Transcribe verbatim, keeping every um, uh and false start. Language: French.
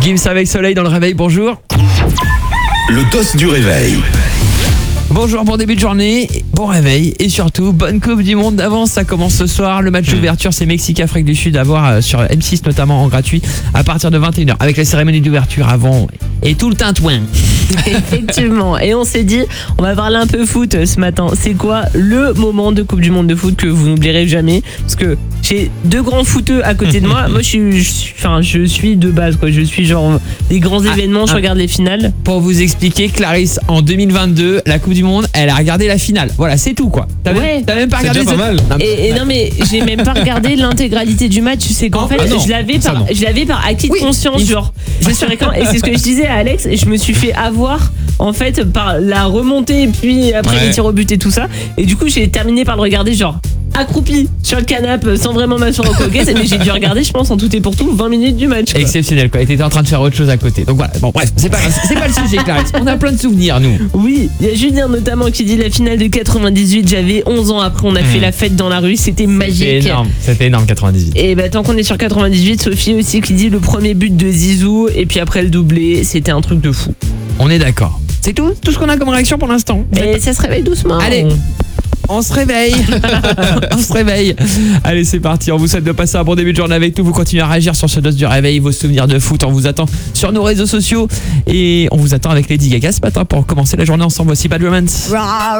Gims avec Soleil dans le réveil, bonjour. Le dos du réveil. Bonjour, bon début de journée, bon réveil et surtout bonne Coupe du Monde d'avance. Ça commence ce soir, le match d'ouverture c'est Mexique-Afrique du Sud à voir sur M six notamment en gratuit à partir de vingt et une heures avec la cérémonie d'ouverture avant et tout le tintouin. Effectivement, et on s'est dit on va parler un peu foot ce matin. C'est quoi le moment de Coupe du Monde de foot que vous n'oublierez jamais? Parce que j'ai deux grands footeux à côté de moi. Moi je suis, je suis, enfin, je suis de base quoi. Je suis genre des grands événements, ah, je regarde les finales. Pour vous expliquer, Clarisse, en deux mille vingt-deux, la Coupe du Monde, elle a regardé la finale. Voilà, c'est tout quoi. T'as ouais. même, t'as même pas C'est regardé. déjà pas mal. Et, et non mais j'ai même pas regardé l'intégralité du match. C'est qu'en Oh, fait ah non, je l'avais par, je l'avais par acquis de oui, conscience, il... genre. Je suis écran et c'est ce que je disais à Alex. Et je me suis fait avoir en fait par la remontée et puis après ouais. les tirs au but et tout ça. Et du coup j'ai terminé par le regarder genre accroupi sur le canapé sans vraiment m'assurer au coquet. Mais j'ai dû regarder, je pense en tout et pour tout, vingt minutes du match quoi. Exceptionnel quoi. Et t'étais en train de faire autre chose à côté. Donc voilà. Bon bref, c'est pas c'est pas le sujet, Clarisse. On a plein de souvenirs nous. Oui, il y a Julien notamment qui dit la finale de quatre-vingt-dix-huit, j'avais onze ans, après on a mmh. fait la fête dans la rue, c'était magique. C'était énorme, c'était énorme quatre-vingt-dix-huit. Et bah tant qu'on est sur quatre-vingt-dix-huit, Sophie aussi qui dit le premier but de Zizou et puis après le doublé, c'était un truc de fou. On est d'accord. C'est tout, tout ce qu'on a comme réaction pour l'instant. Et pas... ça se réveille doucement. Allez. On se réveille. On se réveille. Allez, c'est parti. On vous souhaite de passer un bon début de journée avec nous. Vous continuez à réagir sur ce dos du réveil, vos souvenirs de foot. On vous attend sur nos réseaux sociaux et on vous attend avec Lady Gaga ce matin pour commencer la journée ensemble. Voici Bad Romance.